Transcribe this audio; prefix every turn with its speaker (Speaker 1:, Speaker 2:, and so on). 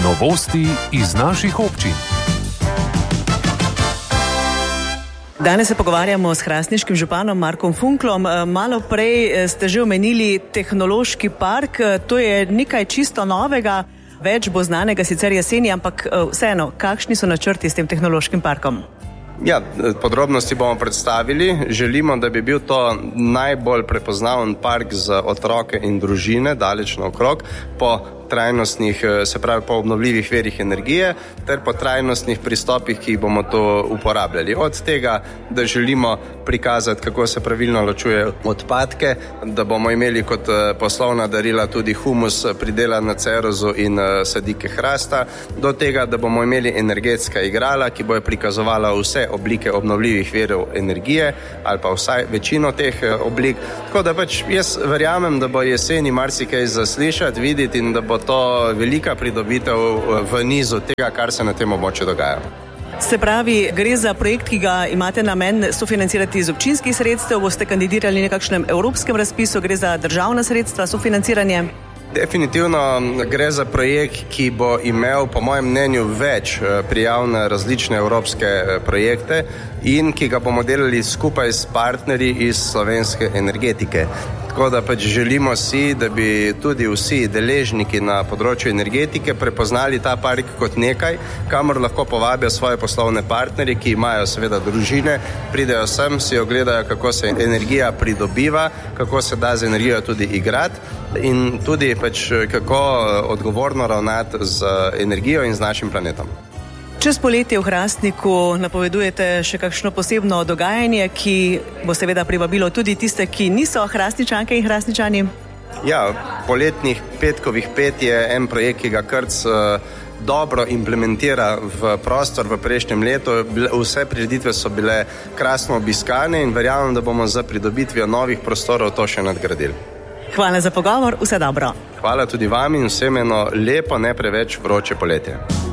Speaker 1: Novosti iz naših občin.
Speaker 2: Danes se pogovarjamo s hrastniškim županom Markom Funklom. Malo prej ste že omenili tehnološki park. To je nekaj čisto novega. Več bo znanega sicer jeseni, ampak vseeno, kakšni so načrti s tem tehnološkim parkom?
Speaker 3: Ja, podrobnosti bomo predstavili. Želimo, da bi bil to najbolj prepoznaven park za otroke in družine, daleč naokrog, po trajnostnih, se pravi po obnovljivih virih energije, ter po trajnostnih pristopih, ki jih bomo to uporabljali. Od tega, da želimo prikazati, kako se pravilno ločuje odpadke, da bomo imeli kot poslovna darila tudi humus pridelan na ceruzu in sadike hrasta, do tega, da bomo imeli energetska igrala, ki bojo prikazovala vse oblike obnovljivih virov energije ali pa vsaj večino teh oblik. Tako da jaz verjamem, da bo jeseni marsikaj zaslišati, videti in da bo to velika pridobitev v nizu tega, kar se na tem območju dogaja.
Speaker 2: Se pravi, gre za projekt, ki ga imate namen sofinancirati iz občinskih sredstev, boste kandidirali na kakšnem evropskem razpisu, gre za državna sredstva, sofinanciranje?
Speaker 3: Definitivno gre za projekt, ki bo imel, po mojem mnenju, več prijav na različne evropske projekte in ki ga bomo delali skupaj s partnerji iz slovenske energetike. Tako da želimo si, da bi tudi vsi deležniki na področju energetike prepoznali ta park kot nekaj, kamor lahko povabijo svoje poslovne partnerje, ki imajo seveda družine, pridejo sem, si ogledajo, kako se energija pridobiva, kako se da z energijo tudi igrati in tudi kako odgovorno ravnati z energijo in z našim planetom.
Speaker 2: Čez poletje v Hrastniku napovedujete še kakšno posebno dogajanje, ki bo seveda privabilo tudi tiste, ki niso Hrastničanke in Hrastničani?
Speaker 3: Ja, poletnih petkovih pet je en projekt, ki ga Krc dobro implementira v prostor v prejšnjem letu. Vse prireditve so bile krasno obiskane in verjamem, da bomo za pridobitvijo novih prostorov to še nadgradili.
Speaker 2: Hvala za pogovor, vse dobro.
Speaker 3: Hvala tudi vam in vsem eno lepo, ne preveč vroče poletje.